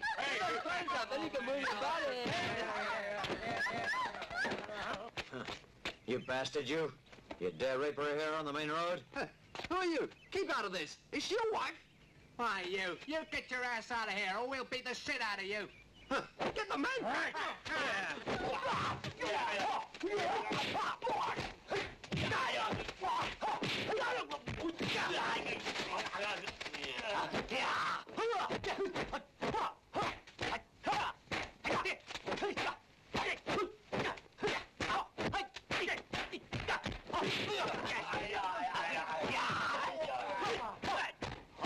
Hey, Hands up, then you can move your body. You bastard, you. You dare rape her here on the main road? Who are you? Keep out of this. Is she your wife? why, you get your ass out of here or we'll beat the shit out of you. Get the men!